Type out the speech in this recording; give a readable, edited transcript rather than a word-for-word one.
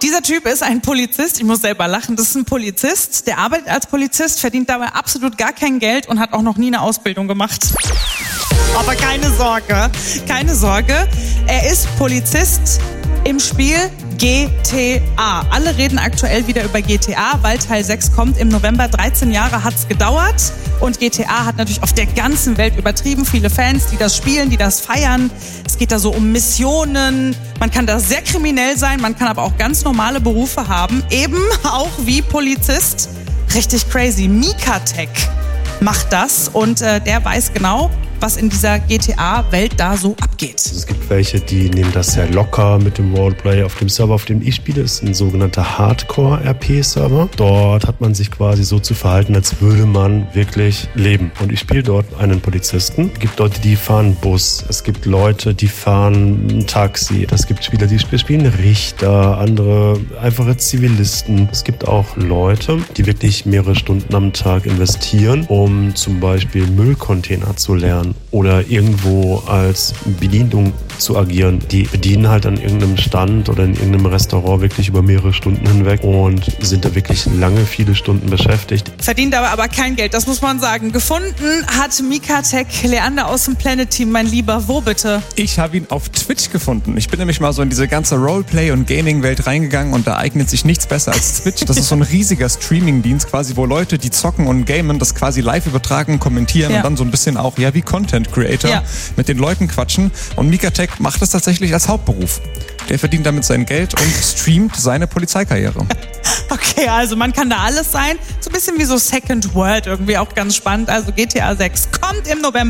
Dieser Typ ist ein Polizist, ich muss selber lachen, das ist ein Polizist, der arbeitet als Polizist, verdient dabei absolut gar kein Geld und hat auch noch nie eine Ausbildung gemacht. Aber keine Sorge, er ist Polizist im Spiel GTA. Alle reden aktuell wieder über GTA, weil Teil 6 kommt im November. 13 Jahre hat's gedauert und GTA hat natürlich auf der ganzen Welt übertrieben viele Fans, die das spielen, die das feiern. Es geht da so um Missionen, man kann da sehr kriminell sein, man kann aber auch ganz normale Berufe haben, eben auch wie Polizist. Richtig crazy. Mikatech macht das und der weiß genau, was in dieser GTA-Welt da so abgeht. Es gibt welche, die nehmen das sehr locker mit dem Roleplay. Auf dem Server, auf dem ich spiele, ist ein sogenannter Hardcore-RP-Server. Dort hat man sich quasi so zu verhalten, als würde man wirklich leben. Und ich spiele dort einen Polizisten. Es gibt Leute, die fahren Bus. Es gibt Leute, die fahren ein Taxi. Es gibt Spieler, die spielen Richter, andere einfache Zivilisten. Es gibt auch Leute, die wirklich mehrere Stunden am Tag investieren, um zum Beispiel Müllcontainer zu lernen oder irgendwo als Bedienung zu agieren. Die bedienen halt an irgendeinem Stand oder in irgendeinem Restaurant wirklich über mehrere Stunden hinweg und sind da wirklich lange, viele Stunden beschäftigt. Verdient aber kein Geld, das muss man sagen. Gefunden hat Mikatech Leander aus dem Planet-Team, mein Lieber. Wo bitte? Ich habe ihn auf Twitch gefunden. Ich bin nämlich mal so in diese ganze Roleplay- und Gaming-Welt reingegangen und da eignet sich nichts besser als Twitch. Das ist so ein riesiger Streaming-Dienst quasi, wo Leute, die zocken und gamen, das quasi live übertragen, kommentieren und dann so ein bisschen auch, ja, wie Content Creator mit den Leuten quatschen. Und Mikatech macht das tatsächlich als Hauptberuf. Der verdient damit sein Geld und streamt seine Polizeikarriere. Okay, also man kann da alles sein. So ein bisschen wie so Second World, irgendwie auch ganz spannend. Also GTA 6 kommt im November.